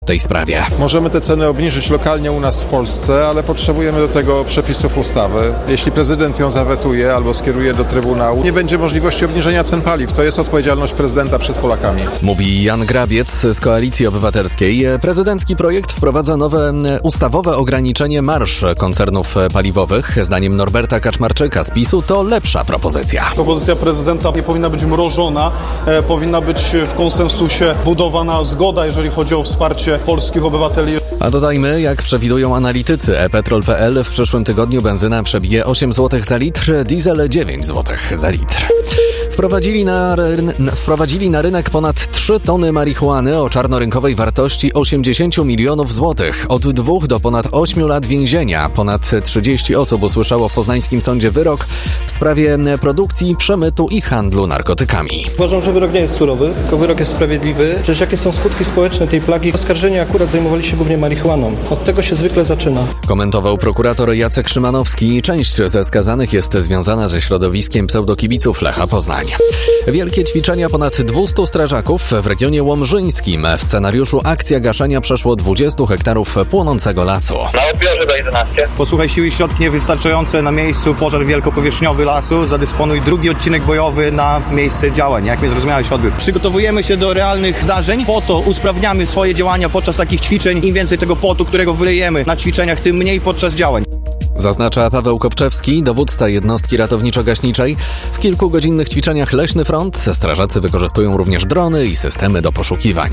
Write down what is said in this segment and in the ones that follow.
tej sprawie. Możemy te ceny obniżyć lokalnie u nas w Polsce, ale potrzebujemy do tego przepisów ustawy. Jeśli prezydent ją zawetuje albo skieruje do Trybunału, nie będzie możliwości obniżenia cen paliw. To jest odpowiedzialność prezydenta przed Polakami. Mówi Jan Grabiec z Koalicji Obywatelskiej. Prezydencki projekt wprowadza nowe ustawowe ograniczenie marż koncernów paliwowych. Zdaniem Norberta Kaczmarczyka z PiS-u to lepsza propozycja. Propozycja prezydenta nie powinna być mrożona, powinna być w konsensusie budowana zgoda, jeżeli chodzi o wsparcie polskich obywateli. A dodajmy, jak przewidują analitycy ePetrol.pl, w przyszłym tygodniu benzyna przebije 8 zł za litr, diesel 9 zł za litr. Wprowadzili na rynek ponad 3 tony marihuany o czarnorynkowej wartości 80 milionów złotych. Od 2 do ponad 8 lat więzienia. Ponad 30 osób usłyszało w poznańskim sądzie wyrok w sprawie produkcji, przemytu i handlu narkotykami. Uważam, że wyrok nie jest surowy, tylko wyrok jest sprawiedliwy. Przecież jakie są skutki społeczne tej plagi? Oskarżeni akurat zajmowali się głównie marihuaną. Od tego się zwykle zaczyna. Komentował prokurator Jacek Szymanowski. Część ze skazanych jest związana ze środowiskiem pseudokibiców Lecha Poznań. Wielkie ćwiczenia ponad 200 strażaków w regionie łomżyńskim. W scenariuszu akcja gaszenia przeszło 20 hektarów płonącego lasu. Na odbiorze do 11. Posłuchaj, siły i środki niewystarczające na miejscu, pożar wielkopowierzchniowy lasu, zadysponuj drugi odcinek bojowy na miejsce działań, jak mnie zrozumiałeś, odbiór. Przygotowujemy się do realnych zdarzeń, po to usprawniamy swoje działania podczas takich ćwiczeń. Im więcej tego potu, którego wylejemy na ćwiczeniach, tym mniej podczas działań. Zaznacza Paweł Kopczewski, dowódca jednostki ratowniczo-gaśniczej. W kilkugodzinnych ćwiczeniach Leśny Front strażacy wykorzystują również drony i systemy do poszukiwań.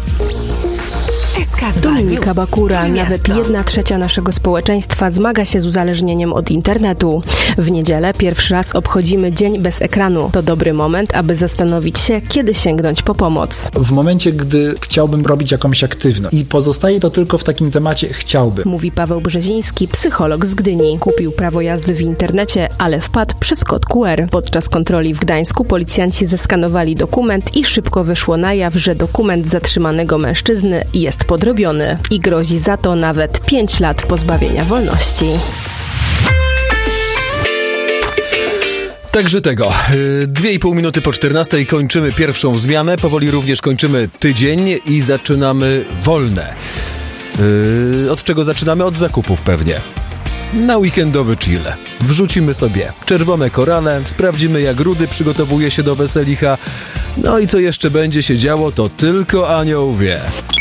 Dominika Bakura, nawet 1/3 naszego społeczeństwa zmaga się z uzależnieniem od internetu. W niedzielę pierwszy raz obchodzimy Dzień bez ekranu. To dobry moment, aby zastanowić się, kiedy sięgnąć po pomoc. W momencie, gdy chciałbym robić jakąś aktywność i pozostaje to tylko w takim temacie chciałbym. Mówi Paweł Brzeziński, psycholog z Gdyni. Kupił prawo jazdy w internecie, ale wpadł przez kod QR. Podczas kontroli w Gdańsku policjanci zeskanowali dokument i szybko wyszło na jaw, że dokument zatrzymanego mężczyzny jest podrobiony i grozi za to nawet 5 lat pozbawienia wolności. Także tego. 2,5 minuty po 14 kończymy pierwszą zmianę. Powoli również kończymy tydzień i zaczynamy wolne. Od czego zaczynamy? Od zakupów pewnie. Na weekendowy chill. Wrzucimy sobie czerwone korale, sprawdzimy jak Rudy przygotowuje się do weselicha. No i co jeszcze będzie się działo, to tylko anioł wie.